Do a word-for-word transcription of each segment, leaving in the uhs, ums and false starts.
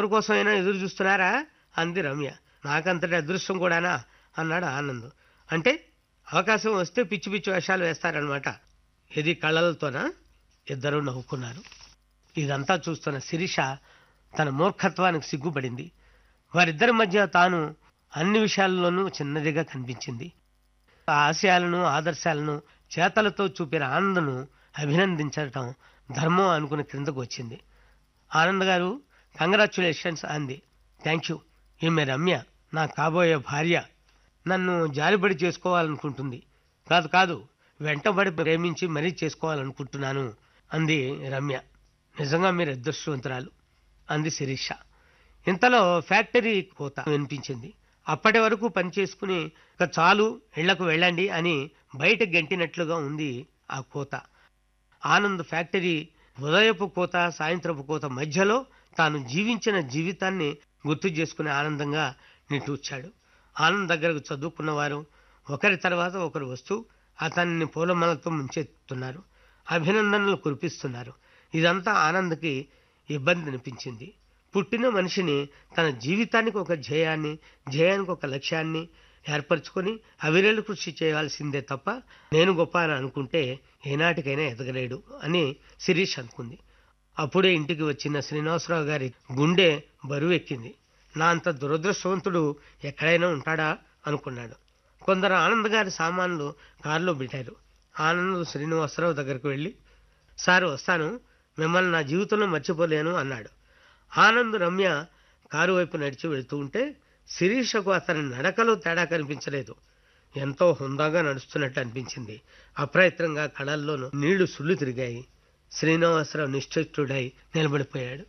ఎవరి కోసమైనా ఎదురు చూస్తున్నారా అంది రమ్య. నాకంతటి అదృష్టం కూడానా అన్నాడు ఆనంద్. అంటే అవకాశం వస్తే పిచ్చి పిచ్చి వేషాలు వేస్తారనమాట. ఇది కళ్ళలతోనా? ఇద్దరూ నవ్వుకున్నారు. ఇదంతా చూస్తున్న శిరీష తన మూర్ఖత్వానికి సిగ్గుపడింది. వారిద్దరి మధ్య తాను అన్ని విషయాల్లోనూ చిన్నదిగా కనిపించింది. ఆ ఆశయాలను ఆదర్శాలను చేతలతో చూపిన ఆనందను అభినందించటం ధర్మం అనుకుని క్రిందకు వచ్చింది. ఆనంద్ గారు, కంగ్రాచ్యులేషన్స్ అంది. Thank you. ఈమె రమ్య, నా కాబోయే భార్య. నన్ను జాలిబడి చేసుకోవాలనుకుంటుంది. కాదు కాదు వెంటబడి ప్రేమించి మరీ చేసుకోవాలనుకుంటున్నాను అంది రమ్య. నిజంగా మీరు అదృష్టవంతురాలు అంది శిరీష. ఇంతలో ఫ్యాక్టరీ కోత వినిపించింది. అప్పటి వరకు పనిచేసుకుని ఇక చాలు ఇళ్లకు వెళ్ళండి అని బయట గెంటినట్లుగా ఉంది ఆ కోత. ఆనంద్ ఫ్యాక్టరీ ఉదయపు కోత సాయంత్రపు కోత మధ్యలో తాను జీవించిన జీవితాన్ని గుర్తు చేసుకుని ఆనందంగా నిట్టూర్చాడు. ఆనంద్ దగ్గరకు చదువుకున్నవారు ఒకరి తర్వాత ఒకరు వస్తూ అతన్ని పూలమాలతో ముంచెత్తున్నారు, అభినందనలు కురిపిస్తున్నారు. ఇదంతా ఆనంద్కి ఇబ్బంది అనిపించింది. పుట్టిన మనిషిని తన జీవితానికి ఒక ధ్యేయాన్ని, ధ్యేయానికి ఒక లక్ష్యాన్ని ఏర్పరచుకొని అవిరేలు కృషి చేయాల్సిందే తప్ప నేను గొప్ప అని అనుకుంటే ఏనాటికైనా ఎదగలేడు అని శిరీష్ అనుకుంది. అప్పుడే ఇంటికి వచ్చిన శ్రీనివాసరావు గారి గుండె బరువెక్కింది. నా అంత దురదృష్టవంతుడు ఎక్కడైనా ఉంటాడా అనుకున్నాడు. కొందరు ఆనంద్ గారి సామాన్లు కారులో పెట్టారు. ఆనంద్ శ్రీనివాసరావు దగ్గరకు వెళ్ళి, సారు వస్తాను, మిమ్మల్ని నా జీవితంలో మర్చిపోలేను అన్నాడు. ఆనంద్ రమ్య కారు వైపు నడిచి వెళుతూ ఉంటే శిరీషకు అతని నడకలో తేడా కనిపించలేదు. ఎంతో హుందాగా నడుస్తున్నట్టు అనిపించింది. అప్రయత్నంగా కళల్లోనూ నీళ్లు సుళ్ళు తిరిగాయి. శ్రీనివాసరావు నిశ్చేష్టుడై నిలబడిపోయాడు.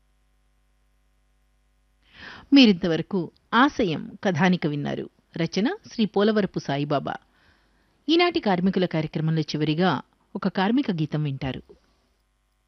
మీరింతవరకు ఆశయం కథానిక విన్నారు. రచన శ్రీ పోలవరపు సాయిబాబా. ఈనాటి కార్మికుల కార్యక్రమంలో చివరిగా ఒక కార్మిక గీతం వింటారు.